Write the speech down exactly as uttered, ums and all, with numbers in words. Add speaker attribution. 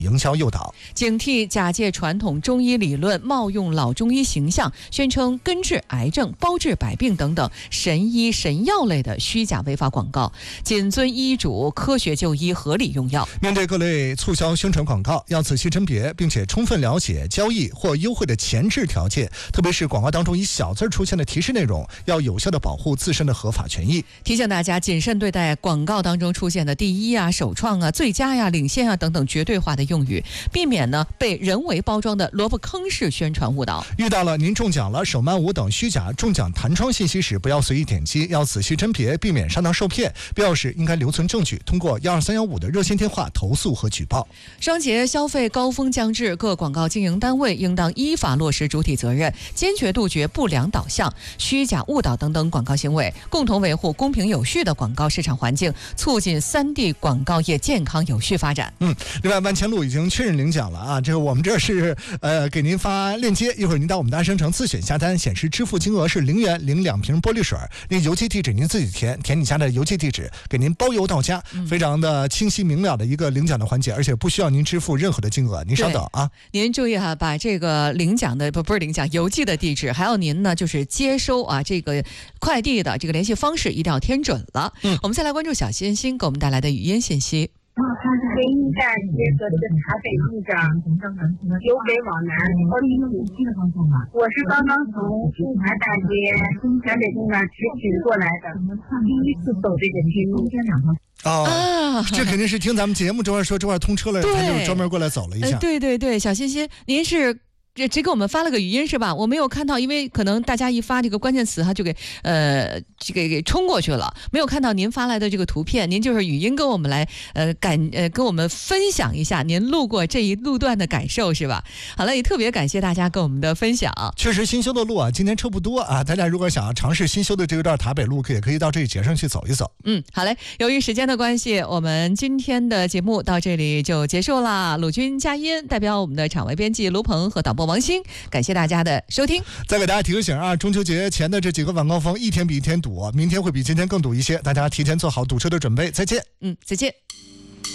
Speaker 1: 营销诱导，
Speaker 2: 警惕假借传统中医理论冒用老中医形象，宣称根治癌症、包治百病等等神医神药类的虚假违法广告，谨遵医嘱，科学就医，合理用药。
Speaker 1: 面对各类促销宣传广告，要仔细甄别，并且充分了解交易或优惠的前置条件，特别是广告当中以小字出现的提示内容，要有效的保护自身的合法权益。
Speaker 2: 提醒大家谨慎对待广告当中出现的第一啊、首创啊、最佳呀、领先啊等等绝对化的用语，避免呢被人为包装的萝卜坑式宣传误导。
Speaker 1: 遇到了您中奖了、手慢无等虚假中奖弹窗信息时，不要随意点击，要仔细甄别，避免上当受骗。必要时应该留存证据，通过幺二三幺五的热线电话投诉和举报。
Speaker 2: 双节消费高峰将至，各广告经营单位应当依法落实主体责任，坚决杜绝不良导向、虚假误导等等广告行为，共同维护公平有序的广告市场环境，促进三地广告业健康有序发展。
Speaker 1: 嗯，另外万千路已经确认领奖了啊！这个我们这是呃给您发链接，一会儿您到我们的爱商城自选下单，显示支付金额是零元领两瓶玻璃水，那邮寄地址您自己填，填你家的邮寄地址，给您包邮到家，嗯、非常的清晰明了的一个领奖的环节，而且不需要您支付任何的金额，您稍等啊。
Speaker 2: 您注意哈、啊，把这个领奖的不不是领奖邮寄的地址，还有您呢就是接收啊这个快递的这个联系方式一定要填准了。嗯，我们再来关注小欣欣给我们带来的语音信息。
Speaker 3: 北一站接个这个茶北路上由北往南，我是刚刚从金华大街南北路那直取过来的，第一次走这个街路。
Speaker 1: 哦、啊，这肯定是听咱们节目这块说这块通车了，他就专门过来走了一下。
Speaker 2: 呃、对对对，小欣欣，您是。这只给我们发了个语音是吧？我没有看到，因为可能大家一发这个关键词，他就给呃这个给冲过去了，没有看到您发来的这个图片。您就是语音跟我们来呃感呃跟我们分享一下您路过这一路段的感受是吧？好了，也特别感谢大家跟我们的分享。
Speaker 1: 确实新修的路啊，今天车不多啊，大家如果想要尝试新修的这一段塔北路，也可以到这一节上去走一走。
Speaker 2: 嗯，好嘞。由于时间的关系，我们今天的节目到这里就结束了。鲁军佳音代表我们的场外编辑卢鹏和导播王鑫，感谢大家的收听。
Speaker 1: 再给大家提个醒啊，中秋节前的这几个晚高峰一天比一天堵，明天会比今天更堵一些，大家提前做好堵车的准备。再见。
Speaker 2: 嗯，再见。